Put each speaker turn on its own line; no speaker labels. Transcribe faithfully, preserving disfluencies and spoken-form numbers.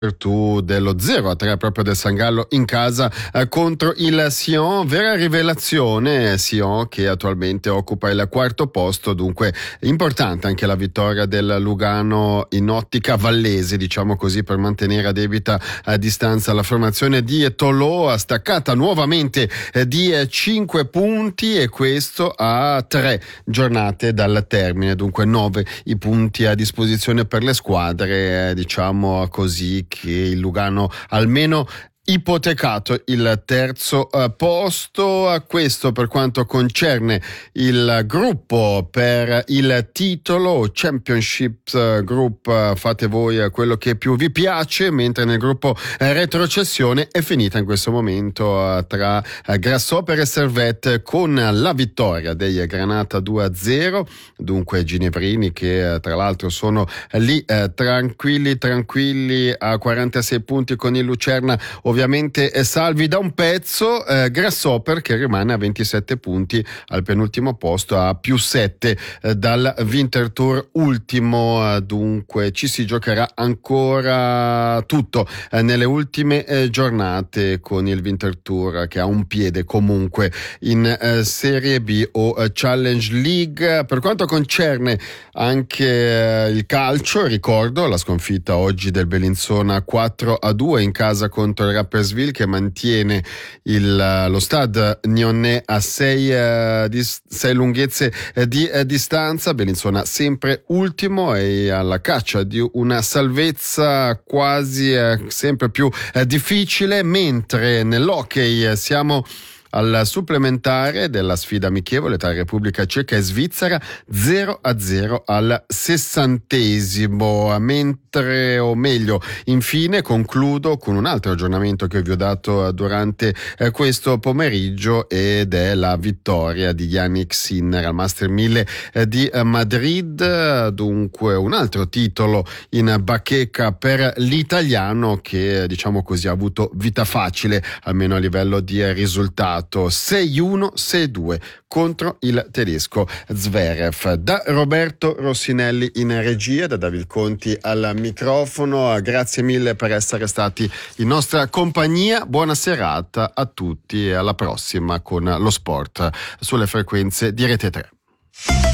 virtù dello zero a tre proprio del San Gallo in casa eh, contro il Sion. Vera rivelazione, Sion che attualmente occupa il quarto posto, dunque importante anche la vittoria del Lugano in ottica vallese, diciamo così, per mantenere a debita a distanza la formazione di Tolò, staccata nuovamente eh, di cinque punti, e questo a tre giornate dal termine, dunque nove i punti a disposizione per le squadre, eh, diciamo così, che il Lugano almeno ipotecato il terzo uh, posto. A questo per quanto concerne il gruppo per il titolo Championship uh, Group, uh, fate voi uh, quello che più vi piace, mentre nel gruppo uh, retrocessione è finita in questo momento uh, tra uh, Grasshopper e Servette con la vittoria dei Granata due a zero, dunque ginevrini che uh, tra l'altro sono uh, lì uh, tranquilli tranquilli a quarantasei punti con il Lucerna ovviamente è salvi da un pezzo, eh, Grasshopper che rimane a ventisette punti al penultimo posto, a più sette eh, dal Winterthur ultimo, eh, dunque ci si giocherà ancora tutto eh, nelle ultime eh, giornate con il Winterthur che ha un piede comunque in eh, Serie B o eh, Challenge League. Per quanto concerne anche eh, il calcio, ricordo la sconfitta oggi del Bellinzona quattro a due in casa contro il Rapperswil, che mantiene il, lo Stade Nyonnais a sei, uh, di, sei lunghezze uh, di uh, distanza. Bellinzona sempre ultimo e alla caccia di una salvezza quasi uh, sempre più uh, difficile, mentre nell'hockey uh, siamo al supplementare della sfida amichevole tra Repubblica Ceca e Svizzera, zero a zero al sessantesimo, mentre, o meglio, infine concludo con un altro aggiornamento che vi ho dato durante eh, questo pomeriggio, ed è la vittoria di Yannick Sinner al Master mille eh, di eh, Madrid, dunque un altro titolo in bacheca per l'italiano che, diciamo così, ha avuto vita facile almeno a livello di eh, risultato. sei uno sei due contro il tedesco Zverev. Da Roberto Rossinelli in regia, da David Conti al microfono, grazie mille per essere stati in nostra compagnia, buona serata a tutti e alla prossima con lo sport sulle frequenze di Rete tre.